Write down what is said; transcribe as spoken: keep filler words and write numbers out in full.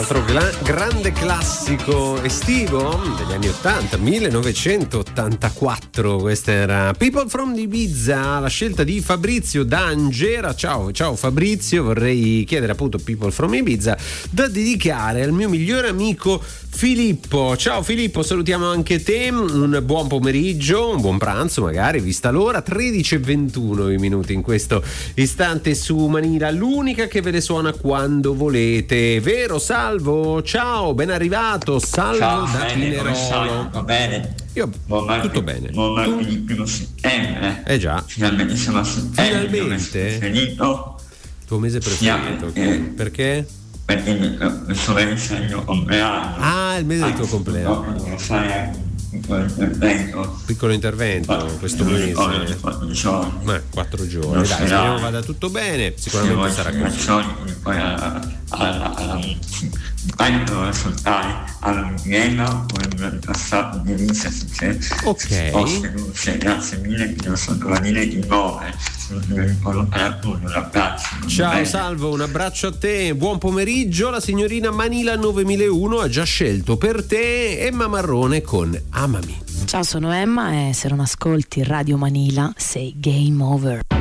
altro gla- grande classico estivo degli anni ottanta, millenovecentottantaquattro. Questa era People from Ibiza, la scelta di Fabrizio da Angera. Ciao, ciao Fabrizio, vorrei chiedere appunto People from Ibiza da dedicare al mio migliore amico Filippo. Ciao Filippo, salutiamo anche te, un buon pomeriggio, un buon pranzo magari, vista l'ora, tredici e ventuno i minuti in questo istante su Manila, l'unica che ve le suona quando volete, vero Salvo? Ciao, ben arrivato, Salvo Ciao, da bene, Pinerolo. Va bene. Io Buon tutto bene. Buon Tu? martedì primo settembre. Eh già. Finalmente siamo a settembre. Finalmente? Finito. Tuo mese preferito? Sì, eh, Perché? Perché il suo mese è il mio compleanno. Ah, il mese del tuo compleanno. No, devo fare un piccolo intervento. Piccolo intervento questo mese. quattro giorni. Ma quattro giorni, Non dai, sarà. speriamo vada tutto bene, sicuramente sarà così. Poi alla alla alla devo ascoltare alla Milena con il passato di Elisa se Ok. poste luce, grazie mille, che devo ancora dire di nome. Un abbraccio. Ciao Salvo, un abbraccio a te, buon pomeriggio. La signorina Manila novemilauno ha già scelto per te Emma Marrone con Amami. Ciao, sono Emma e se non ascolti Radio Manila sei game over.